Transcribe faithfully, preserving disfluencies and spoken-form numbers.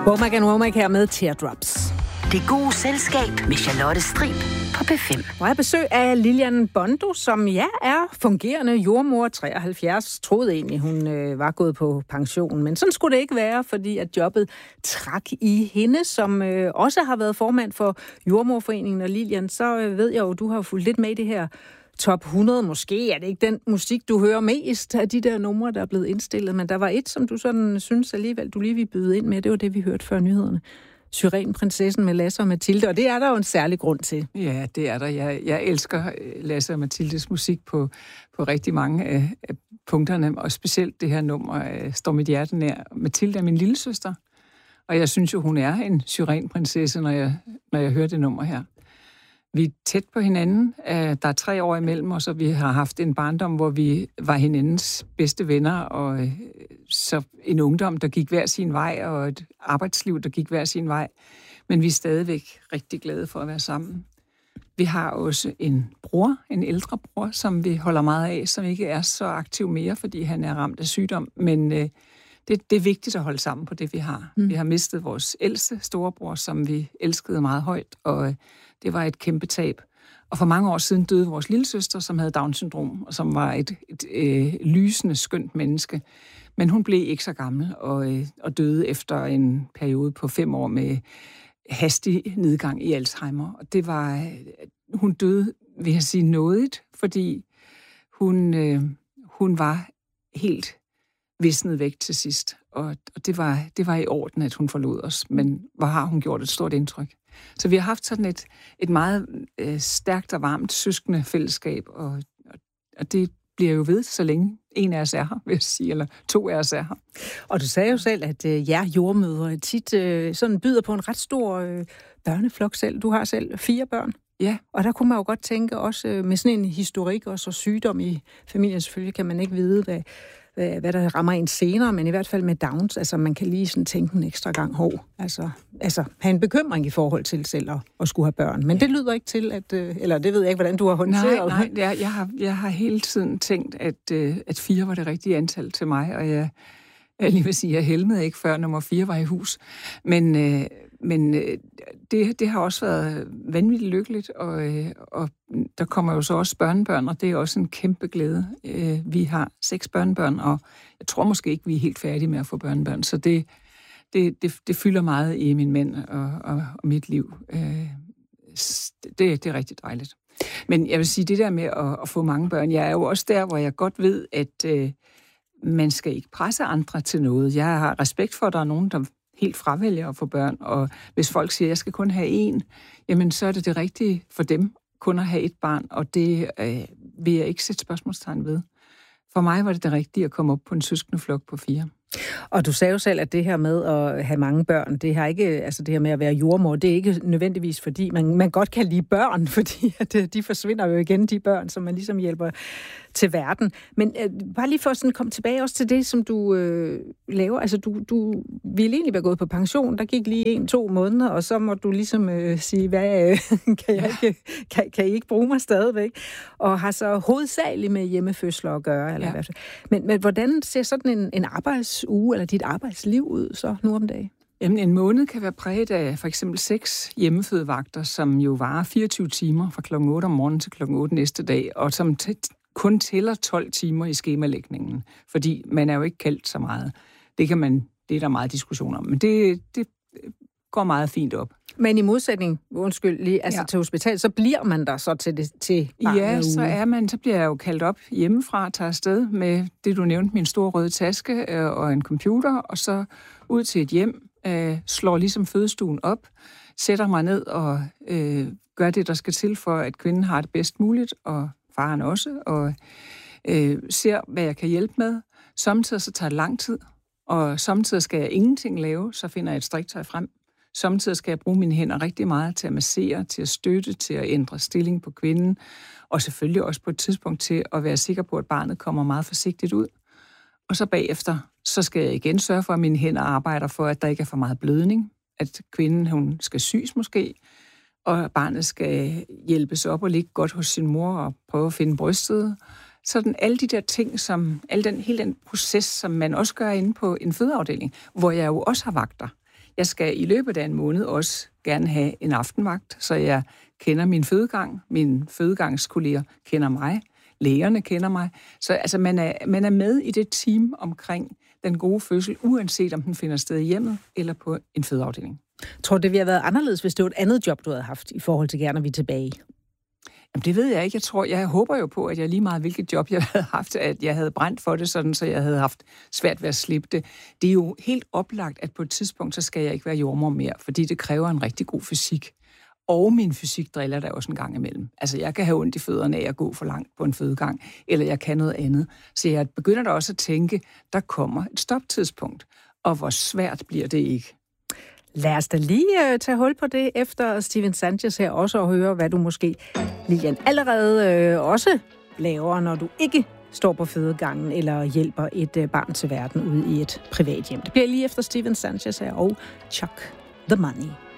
Womack and Womack her med Teardrops. Det gode selskab med Charlotte Strib på P fem. Og jeg har besøg af Lilian Bondo, som ja, er fungerende jordmor, treoghalvfjerds. Troede egentlig, hun øh, var gået på pension, men sådan skulle det ikke være, fordi at jobbet trak i hende, som øh, også har været formand for Jordmorforeningen. Og Lilian, så øh, ved jeg jo, du har fulgt lidt med i det her top hundrede. Måske er det ikke den musik, du hører mest af de der numre, der er blevet indstillet, men der var et, som du sådan synes alligevel, du lige vil byde ind med. Det var det, vi hørte før nyhederne. Syrenprinsessen med Lasse og Mathilde, og det er der jo en særlig grund til. Ja, det er der. Jeg, jeg elsker Lasse og Mathildes musik på, på rigtig mange af, af punkterne, og specielt det her nummer står mit hjerte nær. Mathilde er min lillesøster, og jeg synes jo, hun er en syrenprinsesse, når jeg, når jeg hører det nummer her. Vi er tæt på hinanden. Der er tre år imellem os, og vi har haft en barndom, hvor vi var hinandens bedste venner, og så en ungdom, der gik hver sin vej, og et arbejdsliv, der gik hver sin vej. Men vi er stadigvæk rigtig glade for at være sammen. Vi har også en bror, en ældre bror, som vi holder meget af, som ikke er så aktiv mere, fordi han er ramt af sygdom. Men øh, det, det er vigtigt at holde sammen på det, vi har. Mm. Vi har mistet vores ældste storebror, som vi elskede meget højt, og øh, det var et kæmpe tab. Og for mange år siden døde vores lillesøster, som havde Down-syndrom, og som var et, et øh, lysende, skønt menneske. Men hun blev ikke så gammel, og, øh, og døde efter en periode på fem år med hastig nedgang i Alzheimer. Og det var, øh, hun døde, vil jeg sige, nådigt, fordi hun, øh, hun var helt visnet væk til sidst. Og, og det, var, det var i orden, at hun forlod os, men hvor har hun gjort et stort indtryk. Så vi har haft sådan et, et meget øh, stærkt og varmt søskende fællesskab, og, og, og det bliver jo ved, så længe en af os er her, vil jeg sige, eller to af os er her. Og du sagde jo selv, at øh, jer jordmødre tit øh, sådan byder på en ret stor øh, børneflok selv. Du har selv fire børn. Ja. Og der kunne man jo godt tænke også øh, med sådan en historik og så sygdom i familien. Selvfølgelig kan man ikke vide, hvad, hvad, hvad der rammer en senere, men i hvert fald med Downs, altså man kan lige sådan tænke en ekstra gang hov. Altså, altså have en bekymring i forhold til selv at, at skulle have børn. Men ja. Det lyder ikke til, at, øh, eller det ved jeg ikke, hvordan du har håndteret. Nej, nej, jeg, jeg, har, jeg har hele tiden tænkt, at, øh, at fire var det rigtige antal til mig, og jeg, jeg lige vil sige, jeg helmede ikke før nummer fire var i hus. Men, øh, men øh, det, det har også været vanvittigt lykkeligt, og, øh, og der kommer jo så også børnebørn, og det er også en kæmpe glæde. Øh, vi har seks børnebørn, og jeg tror måske ikke, vi er helt færdige med at få børnebørn, så det, det, det, det fylder meget i min mænd og, og, og mit liv. Øh, det, det er rigtig dejligt. Men jeg vil sige, det der med at, at få mange børn, jeg er jo også der, hvor jeg godt ved, at øh, man skal ikke presse andre til noget. Jeg har respekt for, at der er nogen, der helt fravælger at få børn, og hvis folk siger, at jeg skal kun have én, jamen så er det det rigtige for dem kun at have et barn, og det øh, vil jeg ikke sætte spørgsmålstegn ved. For mig var det det rigtige at komme op på en søskendeflok på fire. Og du sagde jo selv, at det her med at have mange børn, det her ikke, altså det her med at være jordmor, det er ikke nødvendigvis, fordi man, man godt kan lide børn, fordi at de forsvinder jo igen, de børn, som man ligesom hjælper til verden. Men øh, bare lige for at sådan komme tilbage også til det, som du øh, laver. Altså du, du ville egentlig være gået på pension, der gik lige en, to måneder, og så må du ligesom øh, sige, hvad, øh, kan, jeg ikke, kan, kan I ikke bruge mig stadigvæk? Og har så hovedsageligt med hjemmefødsler at gøre. Eller ja. Hvad. Men, men hvordan ser sådan en, en arbejdsuge eller dit arbejdsliv ud så nu om dagen? Jamen, en måned kan være præget af for eksempel seks hjemmefødevagter, som jo varer fireogtyve timer fra klokken otte om morgenen til klokken otte næste dag, og som t- kun tæller tolv timer i skemalægningen, fordi man er jo ikke kaldt så meget. Det kan man, det er der meget diskussion om, men det, det går meget fint op. Men i modsætning, undskyld lige, altså ja. Til hospital, så bliver man der så til, det, til ja, så er man, så bliver jeg jo kaldt op hjemmefra, tager afsted med det, du nævnte, min store røde taske øh, og en computer, og så ud til et hjem, øh, slår ligesom fødestuen op, sætter mig ned og øh, gør det, der skal til for, at kvinden har det bedst muligt, og faren også, og øh, ser, hvad jeg kan hjælpe med. Samtidig så tager det lang tid, og samtidig skal jeg ingenting lave, så finder jeg et striktøj frem. Samtidig skal jeg bruge mine hænder rigtig meget til at massere, til at støtte, til at ændre stilling på kvinden, og selvfølgelig også på et tidspunkt til at være sikker på, at barnet kommer meget forsigtigt ud. Og så bagefter, så skal jeg igen sørge for, at mine hænder arbejder for, at der ikke er for meget blødning, at kvinden hun skal sys måske, og barnet skal hjælpes op og ligge godt hos sin mor og prøve at finde brystet. Sådan alle de der ting, som, alle den, hele den proces, som man også gør inde på en fødeafdeling, hvor jeg jo også har vagter. Jeg skal i løbet af en måned også gerne have en aftenvagt, så jeg kender min fødegang, mine fødegangskolleger kender mig, lægerne kender mig. Så altså, man, er, man er med i det team omkring den gode fødsel, uanset om den finder sted i hjemmet eller på en fødeafdeling. Tror du, det ville have været anderledes, hvis det var et andet job, du havde haft, i forhold til gerne, når vi er tilbage? Jamen, det ved jeg ikke. Jeg tror, jeg håber jo på, at jeg lige meget, hvilket job jeg havde haft, at jeg havde brændt for det, sådan, så jeg havde haft svært ved at slippe det. Det er jo helt oplagt, at på et tidspunkt, så skal jeg ikke være jordmor mere, fordi det kræver en rigtig god fysik. Og min fysik driller der også en gang imellem. Altså, jeg kan have ondt i fødderne af at gå for langt på en fødegang, eller jeg kan noget andet. Så jeg begynder da også at tænke, der kommer et stoptidspunkt, og hvor svært bliver det ikke. Lad os da lige uh, tage hul på det efter Steven Sanchez her, også at høre, hvad du måske, Lilian, allerede uh, også laver, når du ikke står på fødegangen eller hjælper et uh, barn til verden ude i et privat hjem. Det bliver lige efter Steven Sanchez her og Chuck the Money.